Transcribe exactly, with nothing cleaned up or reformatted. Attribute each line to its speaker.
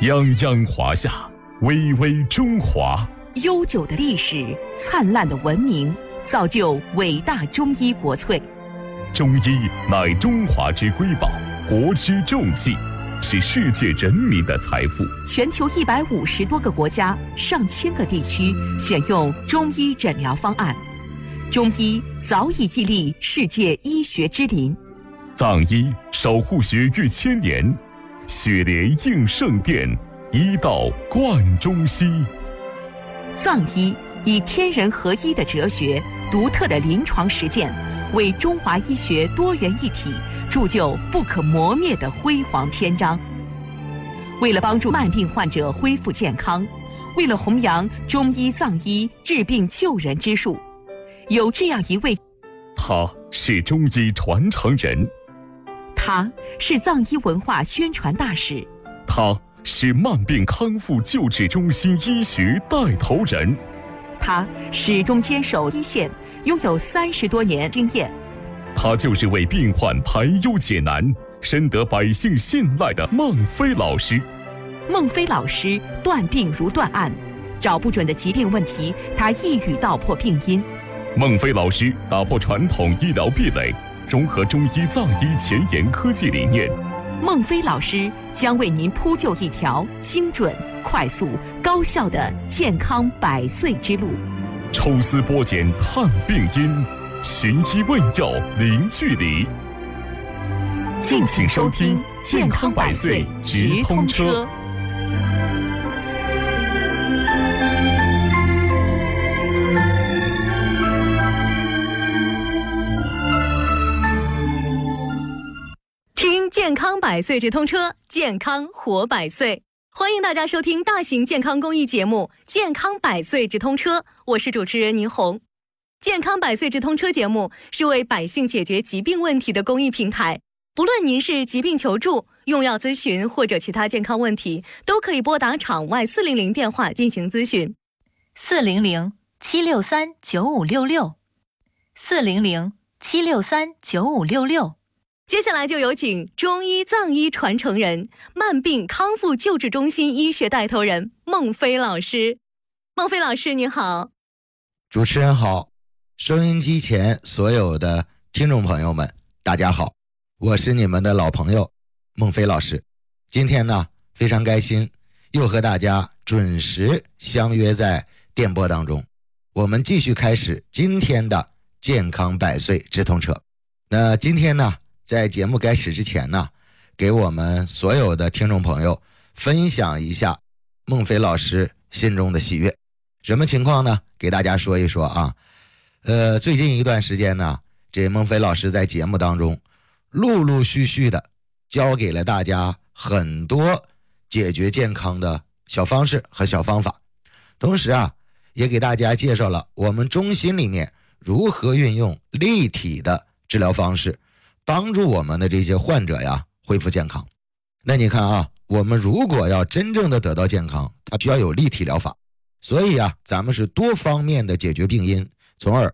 Speaker 1: 泱泱华夏，巍巍中华。
Speaker 2: 悠久的历史，灿烂的文明，造就伟大中医国粹。
Speaker 1: 中医乃中华之瑰宝，国之重器，是世界人民的财富。
Speaker 2: 全球一百五十多个国家、上千个地区选用中医诊疗方案，中医早已屹立世界医学之林。
Speaker 1: 藏医守护血域千年，血莲应圣殿，医道贯中西。
Speaker 2: 藏医以天人合一的哲学、独特的临床实践，为中华医学多元一体铸就不可磨灭的辉煌篇章。为了帮助慢病患者恢复健康，为了弘扬中医藏医治病救人之术，有这样一位，
Speaker 1: 他是中医传承人，
Speaker 2: 他是藏医文化宣传大使，
Speaker 1: 他是慢病康复救治中心医学带头人，
Speaker 2: 他始终坚守一线，拥有三十多年经验。
Speaker 1: 他就是为病患排忧解难、深得百姓信赖的孟非老师。
Speaker 2: 孟非老师断病如断案，找不准的疾病问题，他一语道破病因。
Speaker 1: 孟非老师打破传统医疗壁垒，融合中医藏医前沿科技理念。
Speaker 2: 孟非老师将为您铺就一条精准、快速、高效的健康百岁之路。
Speaker 1: 抽丝剥茧探病因，寻医问药零距离。
Speaker 2: 敬请收听健康百岁直通车。听健康百岁直通车，健康活百岁。欢迎大家收听大型健康公益节目《健康百岁直通车》，我是主持人倪红。健康百岁直通车节目是为百姓解决疾病问题的公益平台，不论您是疾病求助、用药咨询或者其他健康问题，都可以拨打场外四零零电话进行咨询。
Speaker 3: 四零零七六三九五六六，四零零七六三九五六六。
Speaker 2: 接下来就有请中医藏医传承人、慢病康复救治中心医学带头人孟非老师。孟非老师您好。
Speaker 4: 主持人好，收音机前所有的听众朋友们大家好，我是你们的老朋友孟非老师。今天呢非常开心，又和大家准时相约在电波当中，我们继续开始今天的健康百岁直通车。那今天呢在节目开始之前呢，给我们所有的听众朋友分享一下孟非老师心中的喜悦。什么情况呢？给大家说一说啊。呃，最近一段时间呢，这孟非老师在节目当中陆陆续续的教给了大家很多解决健康的小方式和小方法，同时啊，也给大家介绍了我们中心里面如何运用立体的治疗方式，帮助我们的这些患者呀恢复健康。那你看啊，我们如果要真正的得到健康，它需要有立体疗法，所以啊，咱们是多方面的解决病因，从而